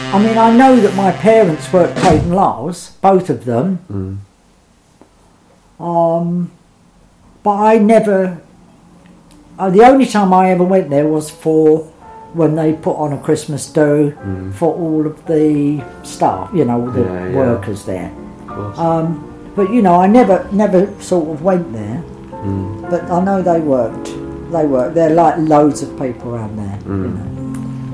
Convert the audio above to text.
I mean, I know that my parents were at Clayton Lars, both of them. But I never... the only time I ever went there was for when they put on a Christmas do for all of the staff, you know, all the workers there. But, you know, I never sort of went there. But I know they worked. There are like loads of people around there, you know.